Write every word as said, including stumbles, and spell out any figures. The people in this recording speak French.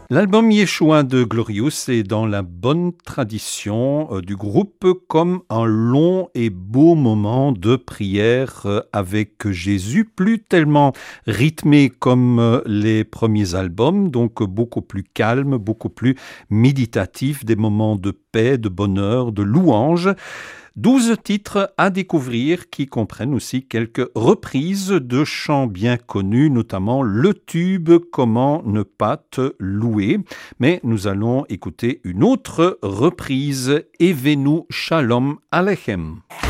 L'album Yeshua de Glorious est dans la bonne tradition euh, du groupe comme un long et beau moment de prière euh, avec Jésus, plus tellement rythmé comme euh, les premiers albums, donc euh, beaucoup plus calme, beaucoup plus méditatif, des moments de paix, de bonheur, de louange. Douze titres à découvrir qui comprennent aussi quelques reprises de chants bien connus, notamment le tube Comment ne pas te louer. Mais nous allons écouter une autre reprise, Evenu Shalom Alechem.